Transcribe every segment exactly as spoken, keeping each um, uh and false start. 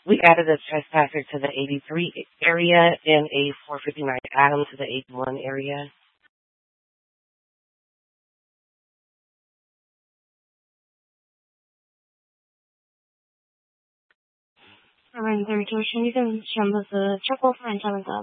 We added a trespasser to the eighty-three area and a four fifty-nine Adam to the eighty-one area. Alright, there we go. Shinigami Shamba the triple for Antenna Club.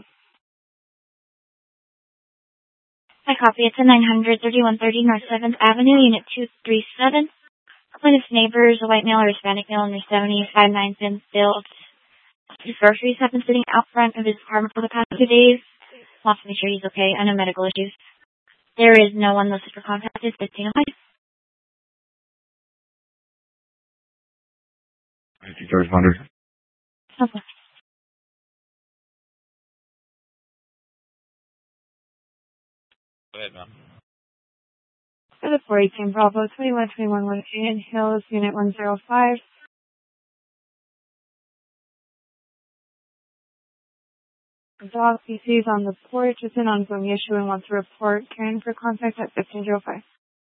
I copy. It's a nine hundred thirty-one thirty North seventh Avenue, Unit two three seven. Plaintiff's neighbors, a white male or Hispanic male under seventy, five nine, been built. His groceries have been sitting out front of his apartment for the past two days. Wants to make sure he's okay. I know medical issues. There is no one listed for contact. It's fifteen oh five. fifty-third hundred. Okay. Go ahead, ma'am. For the four eighteen Bravo, twenty-one twenty-one Woodhaven Hills, Unit one oh five. The dog feces on the porch is an ongoing issue and wants to report. Karen for contact at fifteen oh five.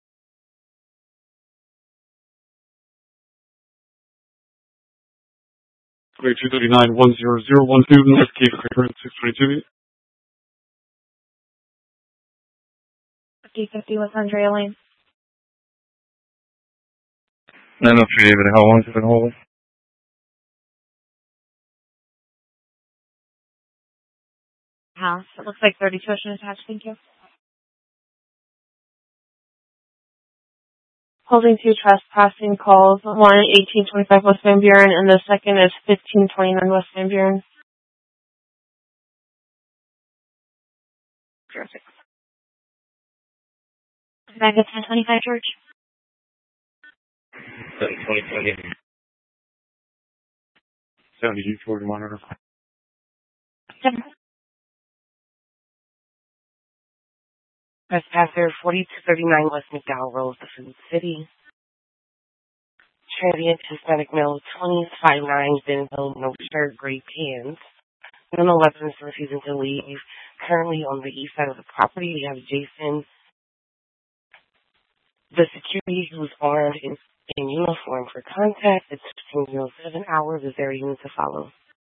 Great, two thirty-nine, one zero zero one two, North Cape Creeper, six twenty-two. fifty fifty West Andrea Lane. nine oh three, David, how long has it been holding? House. It looks like thirty-two ocean attached. Thank you. Holding two trespassing calls. One eighteen twenty-five West Van Buren, and the second is fifteen twenty-nine West Van Buren. zero six. Back at ten twenty-five George. twenty twenty. seventy-two forty monitor. Seven. Trespasser forty-two thirty-nine West McDowell Road, the Food City. Transient Hispanic male, twenties, five nine, thin bone, no shirt, gray pants. None of weapons, refusing to leave. Currently on the east side of the property, we have Jason, the security who's armed in, in uniform for contact. It's fifteen oh seven hours. Is there a unit to follow?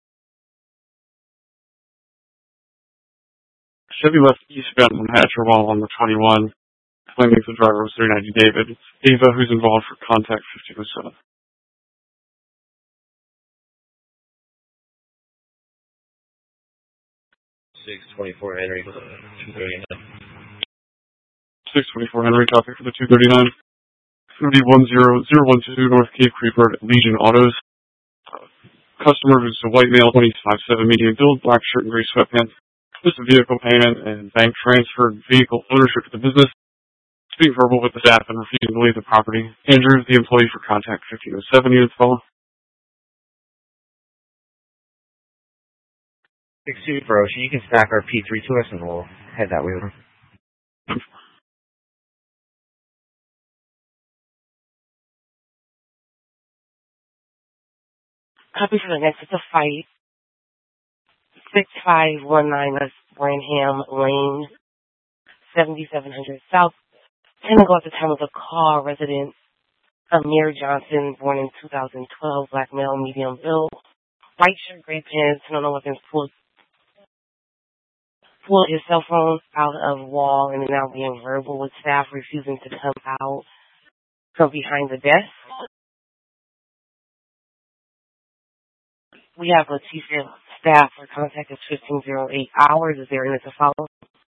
Chevy left eastbound from Hatcher while on the twenty-one, claiming the driver was three ninety David. It's Ava who's involved for contact fifteen oh seven. six twenty-four Henry, two thirty-nine. six twenty-four Henry, copy for the two thirty-nine. thirty one zero zero one two North Cape Creeper at Legion Autos. Uh, customer who's a white male, twenty-five seven, medium build, black shirt and gray sweatpants. Just a vehicle payment and bank transferred vehicle ownership to the business. Speak verbal with the staff and refusing to leave the property. Andrew, the employee for contact fifteen oh seven, units follow. six two for Ocean. You can stack our P three to us and we'll head that way over. Copy for the next. It's a fight. six five one nine West Branham Lane, seventy-seven hundred South. ten ago at the time of the call, resident Amir Johnson, born in two thousand twelve, black male, medium build, white shirt, gray pants, no no weapons, pulled, pulled his cell phone out of wall and now being verbal with staff refusing to come out from behind the desk. We have Leticia staff for contact is fifteen oh eight hours. Is there anything to follow?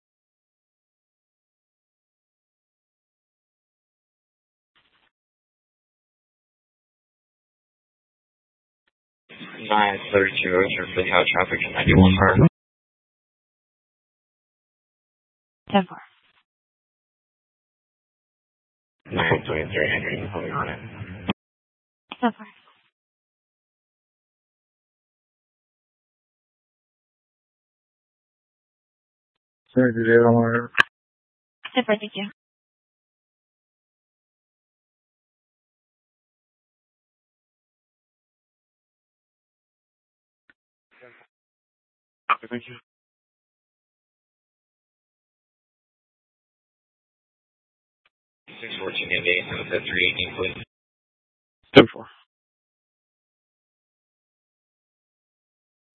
nine thirty-two Ocean, for the high traffic ninety-one car. ten four. nine twenty-three Henry, holding on it. ten four. Sorry, did you want to... ten four, thank you. Thank you. six fourteen Indy, three eighteen, please. ten four.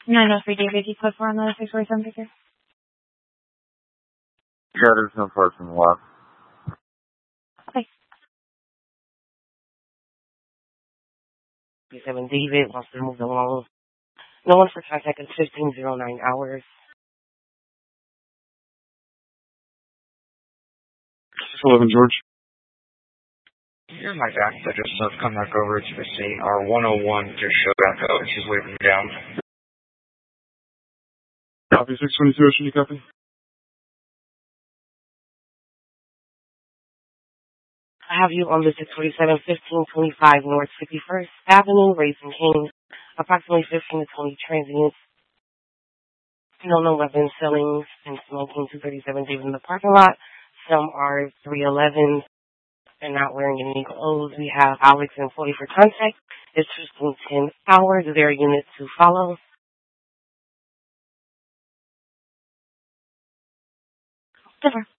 nine oh three David, you put four on the six forty-seven picture? Yeah, there's no parking lot. Okay. seven David wants to move along. No one for contact in fifteen oh nine hours. six eleven George. You're my back. I just uh, come back over to the scene. Our one oh one just showed back up. She's waving me down. Copy six twenty-two, Ocean, you copy? I have you on the six forty-seven, fifteen twenty-five North fifty-first Avenue, Raising Cane's, approximately fifteen to twenty transients. No, no weapons selling since nineteen two thirty-seven David in the parking lot. Some are three eleven and not wearing any clothes. We have Alex and forty for contact. It's fifteen ten hours. Is there a unit to follow? Differ.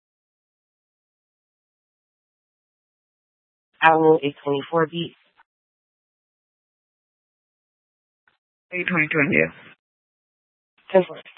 Avenue eight twenty-four B. eight twenty-two India. ten four.